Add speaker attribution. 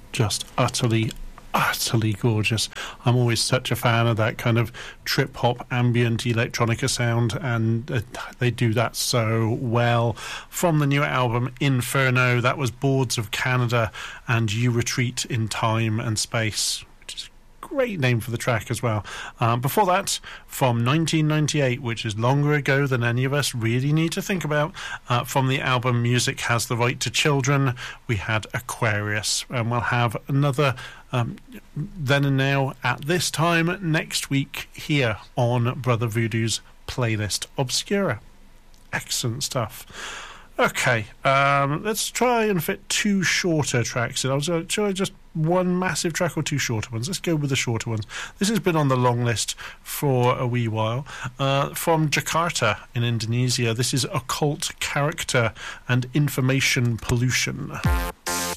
Speaker 1: just utterly gorgeous. I'm always such a fan of that kind of trip-hop ambient electronica sound, and they do that so well. From the new album Inferno, that was Boards of Canada and You Retreat in Time and Space, which is a great name for the track as well. Before that, from 1998, which is longer ago than any of us really need to think about, from the album Music Has the Right to Children, we had Aquarius, and we'll have another then and now at this time next week here on Brother Voodoo's Playlist Obscura. Excellent stuff. Okay, let's try and fit two shorter tracks in. I was going to try just one massive track or two shorter ones. Let's go with the shorter ones. This has been on the long list for a wee while. From Jakarta in Indonesia, this is Occult Character and Information Pollution.